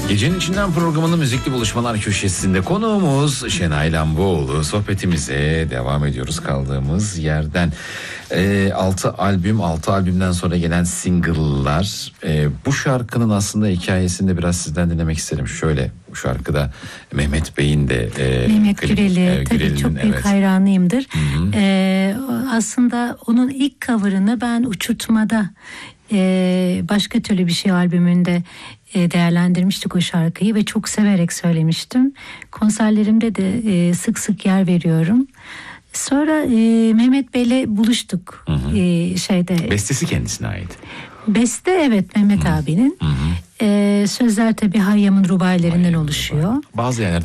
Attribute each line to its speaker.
Speaker 1: Gecenin içinden programının müzikli buluşmalar köşesinde konuğumuz Şenay Lambıoğlu. Sohbetimize devam ediyoruz kaldığımız yerden. 6 albümden sonra gelen single'lar. Bu şarkının aslında hikayesini de biraz sizden dinlemek isterim. Şöyle, bu şarkıda Mehmet Bey'in de
Speaker 2: Mehmet Gürel'i tabii çok büyük hayranıyımdır. Aslında onun ilk cover'ını ben Uçurtma'da Başka Türlü Bir Şey albümünde değerlendirmiştik o şarkıyı ve çok severek söylemiştim. Konserlerimde de sık sık yer veriyorum. Sonra Mehmet Bey'le buluştuk.
Speaker 1: Bestesi kendisine ait.
Speaker 2: Beste evet Mehmet abinin. Sözler tabii Hayyam'ın rubailerinden oluşuyor.
Speaker 1: Bazı yerlerde